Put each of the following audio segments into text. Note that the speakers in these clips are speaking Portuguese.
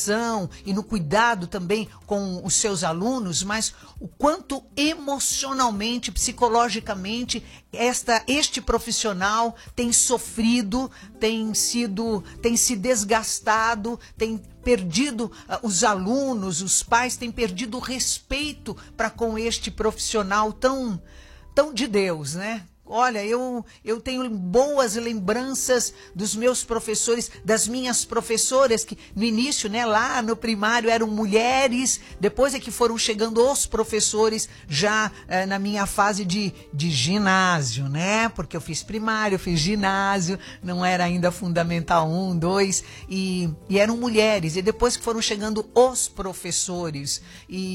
orientação e no cuidado também com os seus alunos, mas o quanto emocionalmente, psicologicamente, este profissional tem sofrido, tem se desgastado, tem perdido os alunos, os pais têm perdido o respeito para com este profissional tão de Deus, né? Olha, eu tenho boas lembranças dos meus professores, das minhas professoras, que no início, né, lá no primário eram mulheres, depois é que foram chegando os professores já na minha fase de ginásio, né? Porque eu fiz primário, eu fiz ginásio, não era ainda fundamental 1, 2, e eram mulheres, e depois que foram chegando os professores,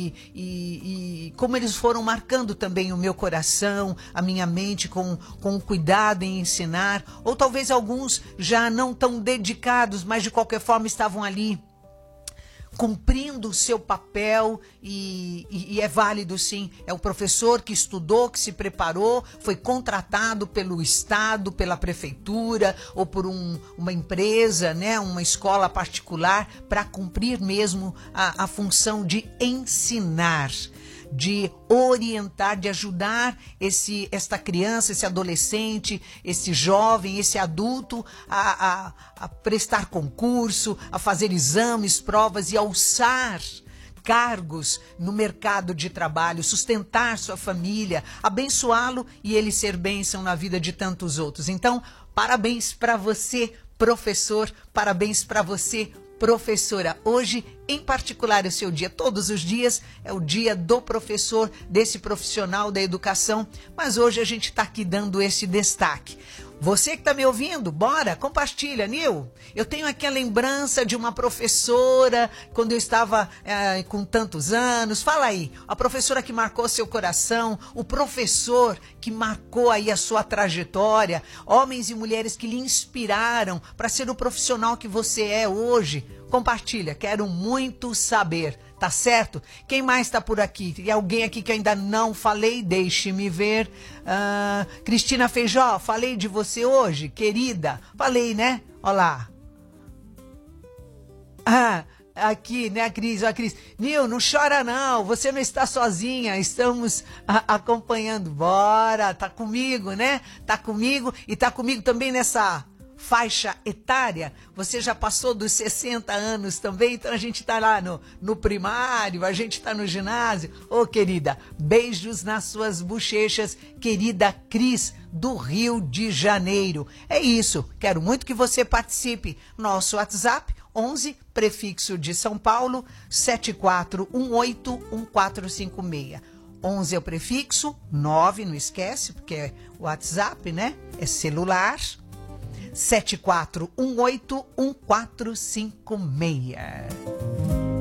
e como eles foram marcando também o meu coração, a minha mente, com o cuidado em ensinar, ou talvez alguns já não tão dedicados, mas de qualquer forma estavam ali cumprindo o seu papel e é válido sim, é o professor que estudou, que se preparou, foi contratado pelo Estado, pela prefeitura ou por uma empresa, né, uma escola particular para cumprir mesmo a função de ensinar, de orientar, de ajudar esta criança, esse adolescente, esse jovem, esse adulto a prestar concurso, a fazer exames, provas e alçar cargos no mercado de trabalho, sustentar sua família, abençoá-lo e ele ser bênção na vida de tantos outros. Então, parabéns para você, professor, parabéns para você, professora. Hoje, em particular, é o seu dia. Todos os dias é o dia do professor, desse profissional da educação, mas hoje a gente está aqui dando esse destaque. Você que está me ouvindo, bora, compartilha, Nil. Eu tenho aqui a lembrança de uma professora, quando eu estava com tantos anos. Fala aí, a professora que marcou seu coração, o professor que marcou aí a sua trajetória, homens e mulheres que lhe inspiraram para ser o profissional que você é hoje. Compartilha, quero muito saber, tá certo? Quem mais está por aqui? Tem alguém aqui que eu ainda não falei? Deixe-me ver. Cristina Feijó, falei de você hoje, querida? Falei, né? Olá. Aqui, né, a Cris? Nil, não chora não, você não está sozinha, estamos acompanhando. Bora, tá comigo, né? Tá comigo e tá comigo também nessa faixa etária. Você já passou dos 60 anos também, então a gente tá lá no primário, a gente tá no ginásio. Ô, querida, beijos nas suas bochechas, querida Cris, do Rio de Janeiro. É isso, quero muito que você participe. Nosso WhatsApp, 11, prefixo de São Paulo, 74181456. 11 é o prefixo, 9, não esquece, porque é WhatsApp, né? É celular. 74181456.